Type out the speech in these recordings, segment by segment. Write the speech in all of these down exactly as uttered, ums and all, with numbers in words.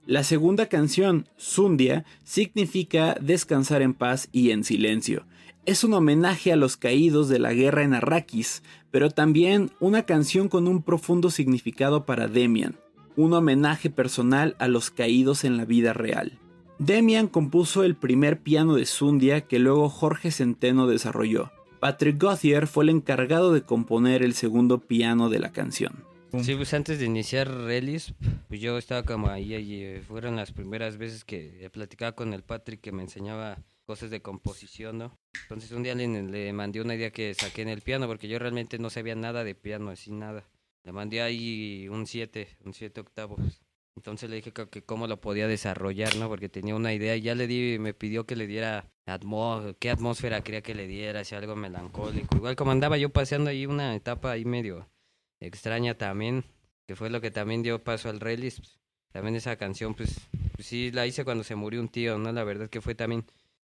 La segunda canción, Sundia, significa descansar en paz y en silencio. Es un homenaje a los caídos de la guerra en Arrakis, pero también una canción con un profundo significado para Demian, un homenaje personal a los caídos en la vida real. Demian compuso el primer piano de Sundia que luego Jorge Centeno desarrolló. Patrick Gauthier fue el encargado de componer el segundo piano de la canción. Sí, pues antes de iniciar Relis, pues yo estaba como ahí, ahí, fueron las primeras veces que platicaba con el Patrick que me enseñaba cosas de composición, ¿no? Entonces un día le, le mandé una idea que saqué en el piano, porque yo realmente no sabía nada de piano, así nada. Le mandé ahí un siete, un siete octavos. Entonces le dije que, que cómo lo podía desarrollar, ¿no? Porque tenía una idea y ya le di, me pidió que le diera atmósfera, qué atmósfera quería que le diera, si algo melancólico. Igual como andaba yo paseando ahí una etapa ahí medio extraña también, que fue lo que también dio paso al Relis. Pues, también esa canción, pues, pues sí, la hice cuando se murió un tío, ¿no? La verdad que fue también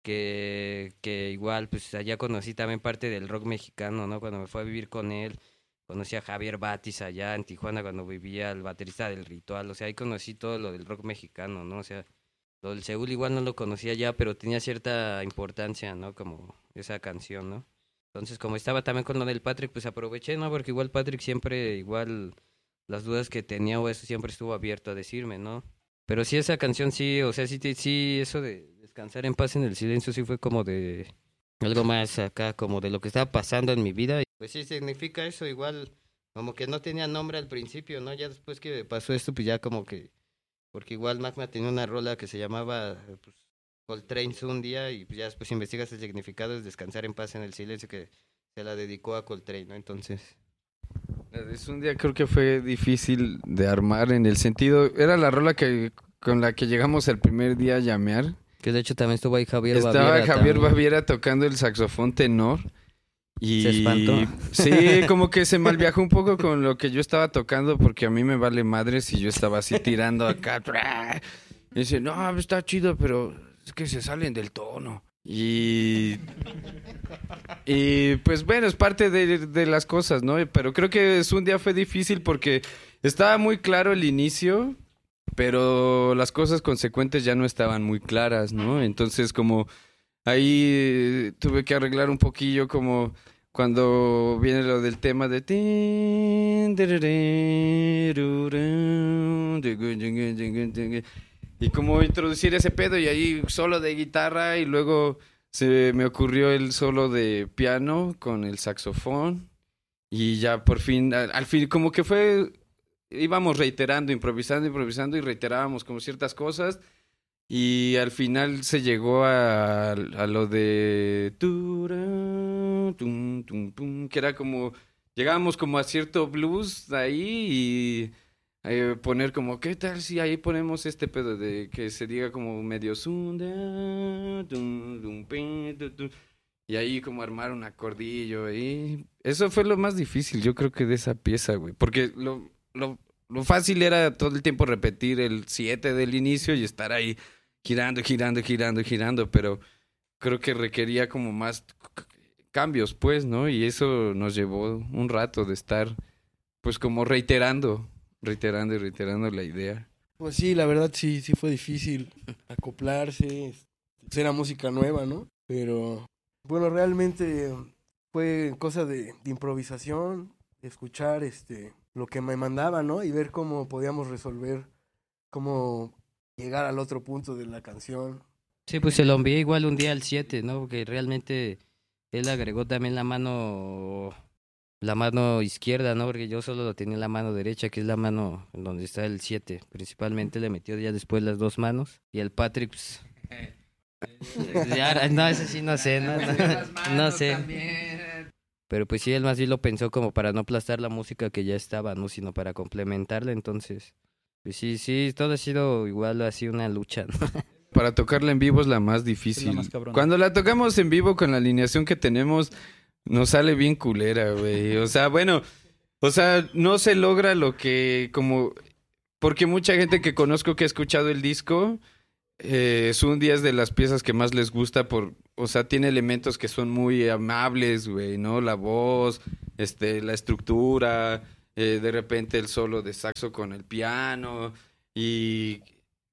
que, que igual, pues allá conocí también parte del rock mexicano, ¿no? Cuando me fui a vivir con él, conocí a Javier Batis allá en Tijuana cuando vivía el baterista del Ritual, o sea, ahí conocí todo lo del rock mexicano, ¿no? O sea, lo del Seúl igual no lo conocía ya, pero tenía cierta importancia, ¿no? Como esa canción, ¿no? Entonces, como estaba también con lo del Patrick, pues aproveché, ¿no? Porque igual Patrick siempre, igual, las dudas que tenía o eso siempre estuvo abierto a decirme, ¿no? Pero sí, esa canción sí, o sea, sí, sí, eso de descansar en paz en el silencio sí fue como de algo más acá, como de lo que estaba pasando en mi vida. Pues sí, significa eso, igual, como que no tenía nombre al principio, ¿no? Ya después que pasó esto, pues ya como que, porque igual Magma tenía una rola que se llamaba, pues, Coltrane un día, y pues ya después investigas el significado, es descansar en paz en el silencio, que se la dedicó a Coltrane, ¿no? Entonces... Es un día creo que fue difícil de armar en el sentido, era la rola que con la que llegamos el primer día a llamear. Que de hecho también estuvo ahí Javier Estaba Baviera. Estaba Javier también. Baviera tocando el saxofón tenor. Y se espantó. Sí, como que se malviajó un poco con lo que yo estaba tocando, porque a mí me vale madres y yo estaba así tirando acá. Y dice, no, está chido, pero es que se salen del tono. Y, y pues bueno, es parte de, de las cosas, ¿no? Pero creo que es un día fue difícil porque estaba muy claro el inicio, pero las cosas consecuentes ya no estaban muy claras, ¿no? Entonces como ahí eh, tuve que arreglar un poquillo como cuando viene lo del tema de... Y como introducir ese pedo y ahí solo de guitarra y luego se me ocurrió el solo de piano con el saxofón y ya por fin, al, al fin, como que fue, íbamos reiterando, improvisando, improvisando y reiterábamos como ciertas cosas y al final se llegó a, a lo de... que era como, llegábamos como a cierto blues ahí y... Eh, poner como, ¿qué tal si ahí ponemos este pedo de que se diga como medio zunda, dum, dum, pin, dum, dum, y ahí como armar un acordillo y eso fue lo más difícil, yo creo que de esa pieza, güey, porque lo, lo, lo fácil era todo el tiempo repetir el siete del inicio y estar ahí girando, girando, girando, girando, pero creo que requería como más cambios, pues, ¿no? Y eso nos llevó un rato de estar, pues, como reiterando reiterando y reiterando la idea. Pues sí, la verdad sí, sí fue difícil acoplarse, era música nueva, ¿no? Pero bueno, realmente fue cosa de, de improvisación, de escuchar este lo que me mandaba, ¿no? Y ver cómo podíamos resolver, cómo llegar al otro punto de la canción. Sí, pues se lo envié igual un día al siete, ¿no? Porque realmente él agregó también la mano... la mano izquierda, ¿no? Porque yo solo lo tenía en la mano derecha, que es la mano en donde está el siete. Principalmente le metió ya después las dos manos. Y el Patrick, pues... ya, no, eso sí no sé, no, no, no sé. Pero pues sí, él más bien lo pensó como para no aplastar la música que ya estaba, ¿no? Sino para complementarla, entonces... Pues sí, sí, todo ha sido igual, ha sido una lucha, ¿no? Para tocarla en vivo es la más difícil. Es la más cabrona. Cuando la tocamos en vivo con la alineación que tenemos... nos sale bien culera, güey. O sea, bueno, o sea, no se logra lo que como... Porque mucha gente que conozco que ha escuchado el disco, eh, Sundia es de las piezas que más les gusta por... O sea, tiene elementos que son muy amables, güey, ¿no? La voz, este, la estructura, eh, de repente el solo de saxo con el piano y...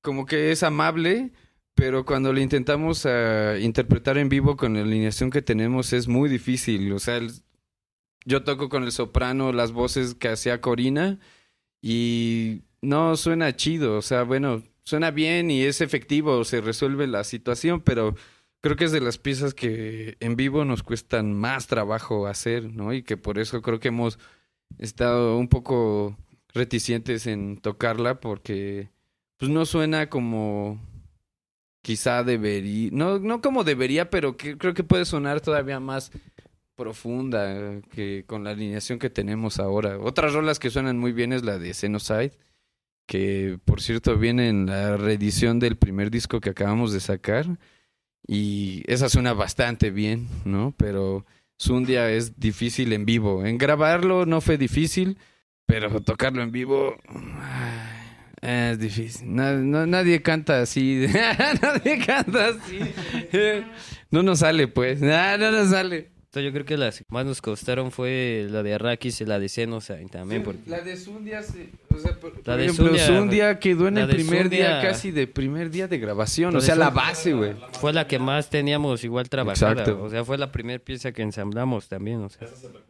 como que es amable, pero cuando lo intentamos uh, interpretar en vivo con la alineación que tenemos es muy difícil. O sea, el, yo toco con el soprano las voces que hacía Corina y no suena chido. O sea, bueno, suena bien y es efectivo, se resuelve la situación, pero creo que es de las piezas que en vivo nos cuestan más trabajo hacer, ¿no? Y que por eso creo que hemos estado un poco reticentes en tocarla porque pues no suena como quizá debería, no, no como debería, pero que creo que puede sonar todavía más profunda que con la alineación que tenemos ahora. Otras rolas que suenan muy bien es la de Xenocide, que por cierto viene en la reedición del primer disco que acabamos de sacar. Y esa suena bastante bien, ¿no? Pero Zundia es difícil en vivo. En grabarlo no fue difícil, pero tocarlo en vivo ay, es difícil. Na- no, nadie canta así. Nadie canta así. No nos sale, pues. No, no nos sale. Yo creo que las que más nos costaron fue la de Arrakis y la de Xenocide también. Porque... La de Zundia, se, o sea, por, La por de ejemplo, Zundia, Zundia quedó en la el de primer Zundia- día, casi de primer día de grabación. La O de sea, la Zundia- base, güey. fue la que más teníamos igual trabajada. Exacto. O sea, fue la primera pieza que ensamblamos también. O sea.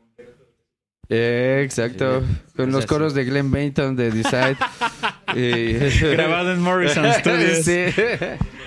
Eh, exacto. Sí. Con O los sea, coros sí. de Glenn Benton de Decide. Eh, Grabado en Morrison Studios. Sí.